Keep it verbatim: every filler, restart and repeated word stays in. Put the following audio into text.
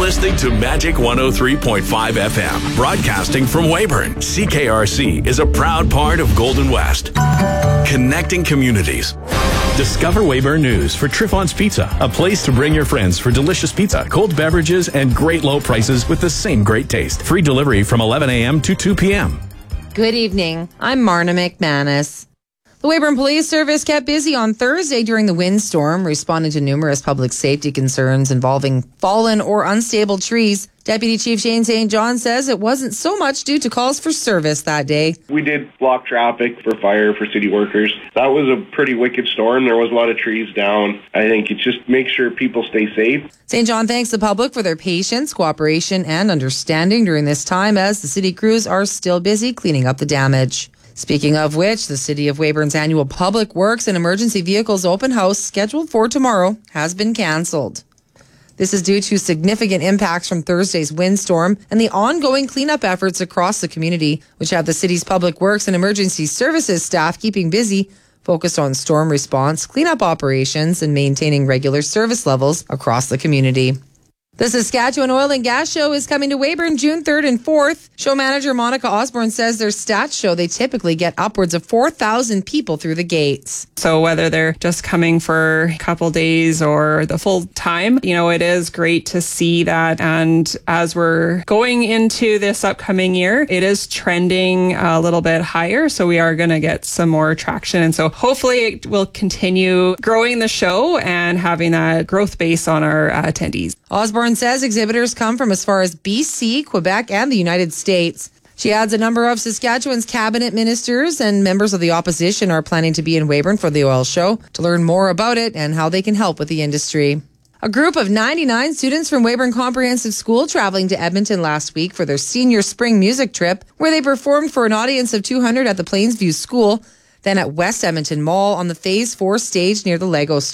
listening to Magic one oh three point five F M, broadcasting from Weyburn. C K R C is a proud part of Golden West, connecting communities. Discover Weyburn News for Triffon's Pizza, a place to bring your friends for delicious pizza, cold beverages, and great low prices with the same great taste. Free delivery from eleven a.m. to two p.m. Good evening. I'm Marna McManus. The Weyburn Police Service kept busy on Thursday during the windstorm, responding to numerous public safety concerns involving fallen or unstable trees. Deputy Chief Shane Saint John says it wasn't so much due to calls for service that day. We did block traffic for fire for city workers. That was a pretty wicked storm. There was a lot of trees down. I think it's just make sure people stay safe. Saint John thanks the public for their patience, cooperation, and understanding during this time as the city crews are still busy cleaning up the damage. Speaking of which, the City of Weyburn's annual Public Works and Emergency Vehicles Open House scheduled for tomorrow has been cancelled. This is due to significant impacts from Thursday's windstorm and the ongoing cleanup efforts across the community, which have the city's Public Works and Emergency Services staff keeping busy, focused on storm response, cleanup operations, and maintaining regular service levels across the community. The Saskatchewan Oil and Gas Show is coming to Weyburn June third and fourth. Show manager Monica Osborne says their stats show they typically get upwards of four thousand people through the gates. So whether they're just coming for a couple days or the full time, you know, it is great to see that. And as we're going into this upcoming year, it is trending a little bit higher. So we are going to get some more traction. And so hopefully it will continue growing the show and having that growth base on our uh, attendees. Osborne says exhibitors come from as far as B C, Quebec, and the United States. She adds a number of Saskatchewan's cabinet ministers and members of the opposition are planning to be in Weyburn for the oil show to learn more about it and how they can help with the industry. A group of ninety-nine students from Weyburn Comprehensive School traveling to Edmonton last week for their senior spring music trip, where they performed for an audience of two hundred at the Plainsview School, then at West Edmonton Mall on the Phase four stage near the Lego store.